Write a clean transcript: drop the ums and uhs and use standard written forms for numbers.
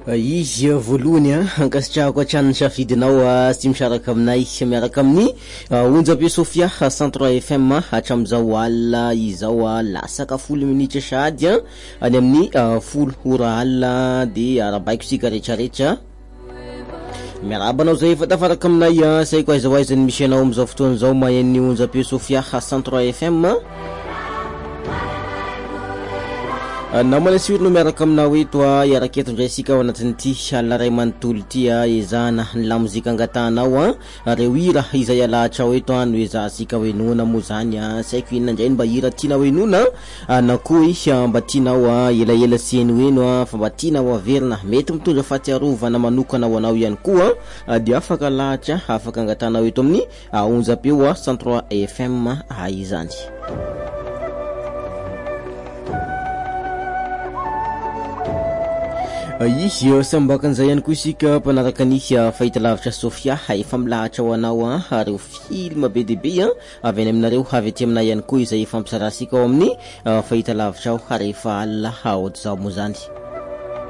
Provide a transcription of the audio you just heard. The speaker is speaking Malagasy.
Izy voalohany ankasitrahako hatrany safidinao sy misaraka aminay miaraka amin'ny onjam-peo Sofia 103 FM hatramin'izao alina izao lasaka 10 minitra sady any amin'ny 10 ora alina de arabaiko sika rehetrarehetra miarabanao zay efa tafaraka aminay say koa izao aizany misy anao amin'izao fotoana izao mahen'ny onjam-peo Sofia 103 FM namana siorino miaraka aminao eto iaraketo ndray sika ao anatin'ity alina ray manontolo ity ezahana ny lamozika angatanao reo hira izay alahatra ao eto no ezahasika hoenona moa zany saiko inona indray mba hira tianao hoenona na koa mba tianao elaela seny hoeno fa mba tianao averina mety mitondra fahatsiarovana manokana ho anao ihany koa dia afaka alahatra afaka angatanao eto amin'ny onjam-peo 103 FM izany. Izy sambakan'izay ihany koa isika mpanaraka ny fahitalavitra Sofia efa milahatra ho anao reo film be dia be avy any aminareo avy aty aminay ihany koa izay fampisarasika ao amin'ny fahitalavitra ao rehefa alina ohatr'izao moa zany.